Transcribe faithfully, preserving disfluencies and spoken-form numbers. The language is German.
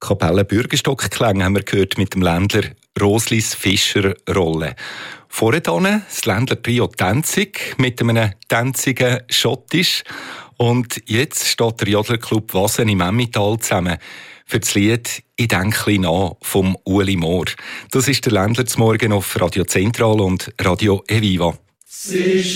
Kapelle Bürgerstock-Klänge haben wir gehört mit dem Ländler Roslis Fischer Rolle. Vorher das Ländler Trio Tänzig mit einem tänzigen Schottisch. Und jetzt steht der Jodlerclub Wasen im Emmental zusammen für das Lied «Ich denke nach» vom Ueli Mohr. Das ist der Ländler zum Morgen auf Radio Zentral und Radio Eviva.